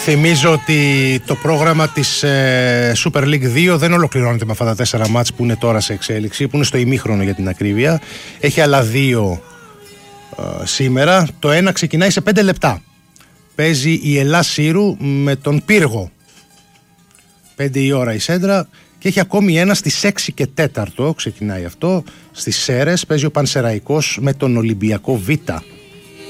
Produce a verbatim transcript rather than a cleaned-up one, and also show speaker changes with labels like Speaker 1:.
Speaker 1: Θυμίζω ότι το πρόγραμμα της ε, Super League δύο δεν ολοκληρώνεται με αυτά τα τέσσερα μάτς που είναι τώρα σε εξέλιξη, που είναι στο ημίχρονο για την ακρίβεια. Έχει άλλα δύο ε, σήμερα. Το ένα ξεκινάει σε πέντε λεπτά. Παίζει η Ελλάς Σύρου με τον Πύργο. πέντε η ώρα η σέντρα. Και έχει ακόμη ένα στις έξι και τέσσερα ξεκινάει αυτό. Στις Σέρες παίζει ο Πανσεραϊκός με τον Ολυμπιακό Β.